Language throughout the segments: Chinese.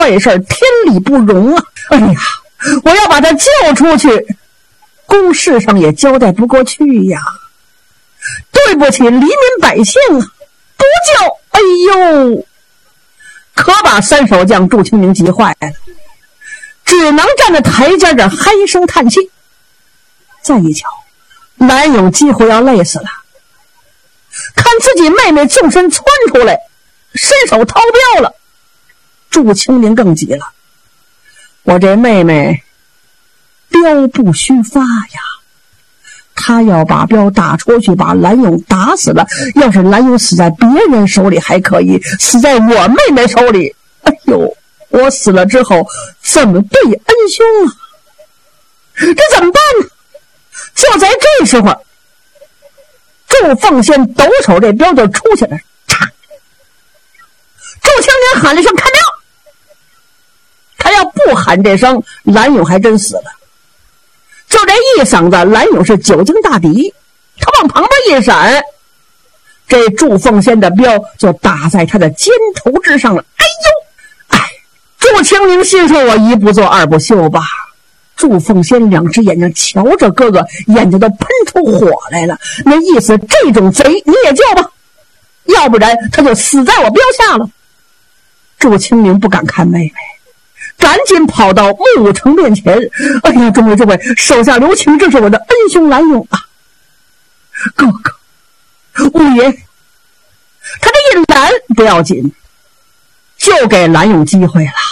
坏事，天理不容啊！哎呀，我要把他救出去，公事上也交代不过去呀。对不起黎民百姓啊，不救，哎呦，可把三手将祝清明急坏了，只能站在台阶这嗨声叹气。再一瞧，蓝勇几乎要累死了，看自己妹妹纵身窜出来，伸手掏镖了。祝清明更急了，我这妹妹镖不虚发呀，他要把镖打出去，把蓝勇打死了，要是蓝勇死在别人手里还可以，死在我妹妹手里，哎呦，我死了之后怎么对恩兄啊？这怎么办呢？就在这时候，祝凤仙抖手这镖就出去了，嚓！祝清明喊了一声看镖，他要不喊这声，蓝勇还真死了。就这一嗓子，蓝勇是久经大敌，他往旁边一闪，这祝凤仙的镖就打在他的肩头之上了。哎呦，哎，祝清明心说我一不做二不休吧。祝凤仙两只眼睛瞧着哥哥，眼睛都喷出火来了，那意思这种贼你也救吧，要不然他就死在我镖下了。祝清明不敢看妹妹，赶紧跑到穆武成面前，哎呀，诸位，手下留情，这是我的恩兄蓝勇啊！哥哥，五爷，他这一拦不要紧，就给蓝勇机会了。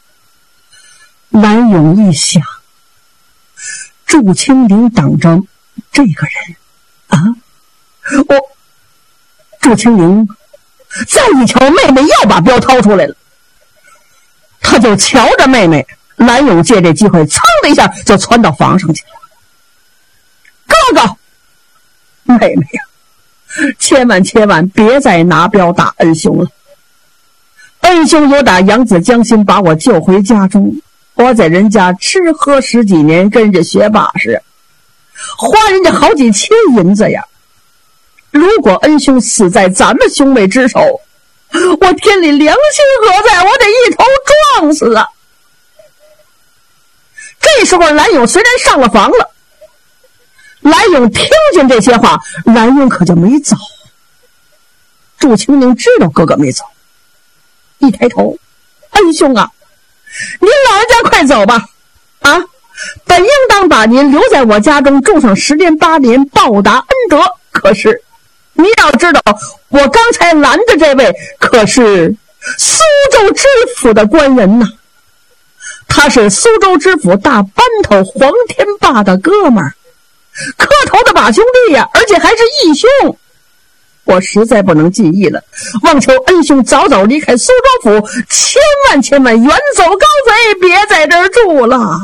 蓝勇一想，祝清明挡着这个人啊，祝清明再一瞧妹妹要把镖掏出来了，他就瞧着妹妹，蓝勇借这机会噌的一下就窜到房上去了。哥哥，妹妹呀，千万别再拿镖打恩兄了。恩兄有打扬子江心把我救回家中，我在人家吃喝十几年，跟着学把式，花人家好几千银子呀。如果恩兄死在咱们兄妹之手，我天理良心何在？我得一头撞死啊！这时候蓝勇虽然上了房了，蓝勇听见这些话，蓝勇可就没走。祝清明知道哥哥没走，一抬头，恩兄啊，您老人家快走吧！啊，本应当把您留在我家中住上10年8年，报答恩德。可是你要知道，我刚才拦的这位可是苏州知府的官人呐，他是苏州知府大班头黄天霸的哥们儿，磕头的把兄弟呀，而且还是义兄。我实在不能记忆了，望求恩兄早离开苏州府，千万远走高飞，别在这儿住了。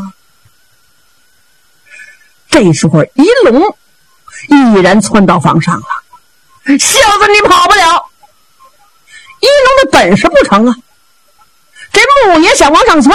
这时候一龙毅然窜到房上了，小子你跑不了，一龙的本事不成啊，这穆爷想往上窜，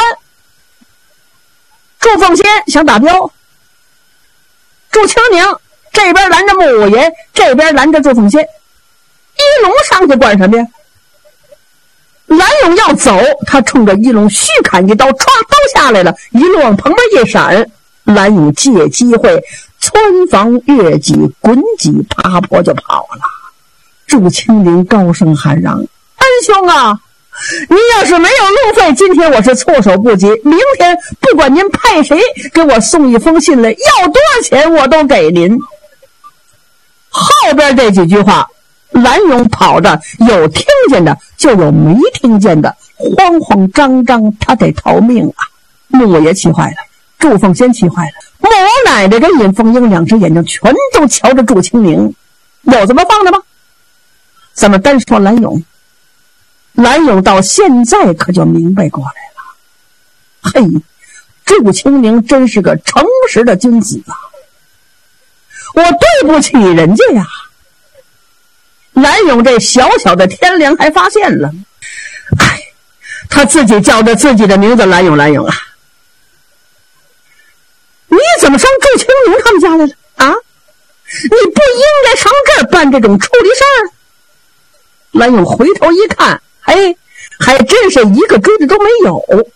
祝凤仙想打镖，祝清明这边拦着穆爷，这边拦着祝凤仙，一龙上去管什么呀？蓝勇要走，他冲着一龙虚砍一刀，唰，刀下来了，一路往旁边一闪，蓝勇借机会穿房越脊，滚几爬坡就跑了。祝清明高声喊嚷：恩兄啊，您要是没有路费，今天我是措手不及，明天不管您派谁给我送一封信来，要多少钱我都给您。后边这几句话蓝勇跑着，有听见的就有没听见的，慌慌张张，他得逃命啊！穆爷气坏了，祝凤仙气坏了，穆奶奶跟尹凤英两只眼睛全都瞧着祝清明，有这么放的吗？咱们单说蓝勇，蓝勇到现在可就明白过来了，嘿，祝清明真是个诚实的君子啊！我对不起人家呀！蓝勇这小小的天良还发现了，哎，他自己叫着自己的名字蓝勇啊！你怎么上祝清明他们家来了啊？你不应该上这儿办这种处理事儿。蓝勇回头一看，嘿， 还真是一个追的都没有。